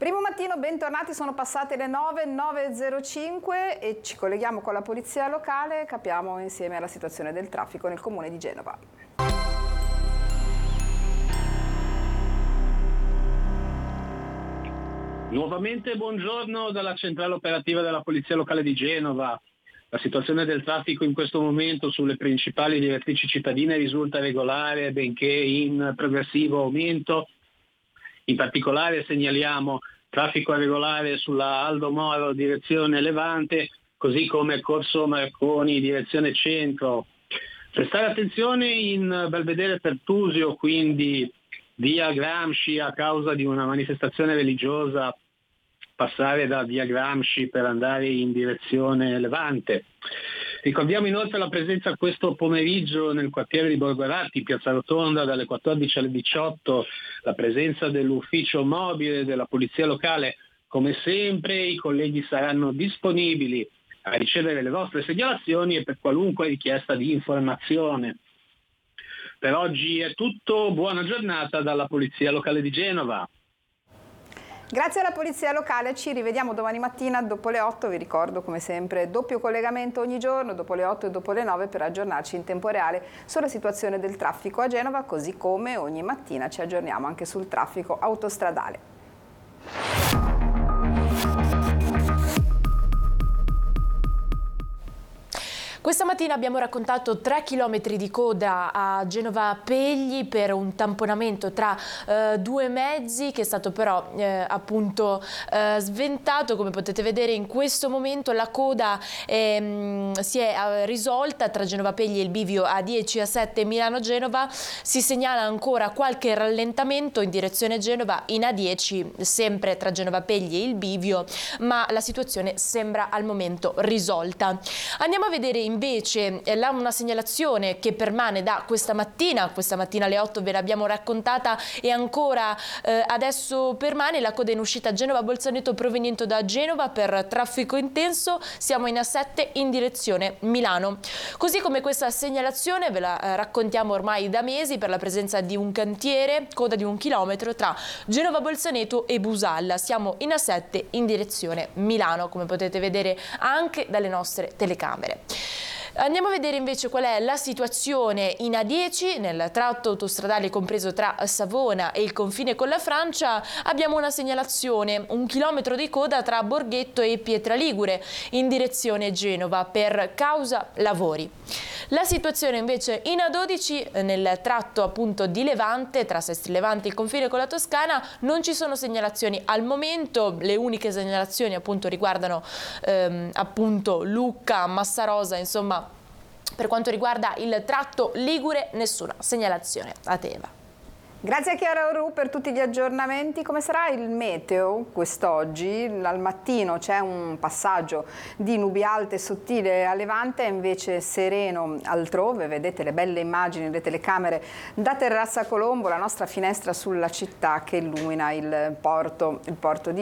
Primo mattino, bentornati, sono passate le 9:05 e ci colleghiamo con la polizia locale, capiamo insieme la situazione del traffico nel comune di Genova. Nuovamente buongiorno dalla centrale operativa della Polizia Locale di Genova. La situazione del traffico in questo momento sulle principali direttrici cittadine risulta regolare, benché in progressivo aumento. In particolare segnaliamo traffico regolare sulla Aldo Moro direzione Levante, così come Corso Marconi direzione centro. Prestare attenzione in Belvedere Pertusio, quindi via Gramsci, a causa di una manifestazione religiosa, passare da via Gramsci per andare in direzione Levante. Ricordiamo inoltre la presenza questo pomeriggio nel quartiere di Borgo Ratti, Piazza Rotonda, dalle 14 alle 18, la presenza dell'ufficio mobile della Polizia Locale. Come sempre i colleghi saranno disponibili a ricevere le vostre segnalazioni e per qualunque richiesta di informazione. Per oggi è tutto, buona giornata dalla Polizia Locale di Genova. Grazie alla Polizia Locale, ci rivediamo domani mattina dopo le 8, vi ricordo come sempre doppio collegamento ogni giorno, dopo le 8 e dopo le 9 per aggiornarci in tempo reale sulla situazione del traffico a Genova, così come ogni mattina ci aggiorniamo anche sul traffico autostradale. Questa mattina abbiamo raccontato 3 chilometri di coda a Genova Pegli per un tamponamento tra due mezzi che è stato però appunto sventato. Come potete vedere in questo momento la coda si è risolta tra Genova Pegli e il bivio A10 e A7 Milano-Genova. Si segnala ancora qualche rallentamento in direzione Genova in A10 sempre tra Genova Pegli e il bivio, ma la situazione sembra al momento risolta. Andiamo a vedere invece una segnalazione che permane da questa mattina alle 8 ve l'abbiamo raccontata e ancora adesso permane. La coda in uscita Genova-Bolzaneto proveniente da Genova per traffico intenso, siamo in A7 in direzione Milano. Così come questa segnalazione ve la raccontiamo ormai da mesi per la presenza di un cantiere, coda di 1 chilometro tra Genova-Bolzaneto e Busalla, siamo in A7 in direzione Milano, come potete vedere anche dalle nostre telecamere. Andiamo a vedere invece qual è la situazione in A10 nel tratto autostradale compreso tra Savona e il confine con la Francia. Abbiamo una segnalazione, 1 chilometro di coda tra Borghetto e Pietraligure in direzione Genova per causa lavori. La situazione invece in A12 nel tratto appunto di Levante, tra Sestri Levante e il confine con la Toscana, non ci sono segnalazioni al momento. Le uniche segnalazioni appunto riguardano appunto Lucca, Massarosa, insomma per quanto riguarda il tratto ligure nessuna segnalazione. A te Eva. Grazie a Chiara Oru per tutti gli aggiornamenti. Come sarà il meteo quest'oggi? Al mattino c'è un passaggio di nubi alte sottile a levante, invece sereno altrove. Vedete le belle immagini, le telecamere da Terrazza Colombo, la nostra finestra sulla città che illumina il porto di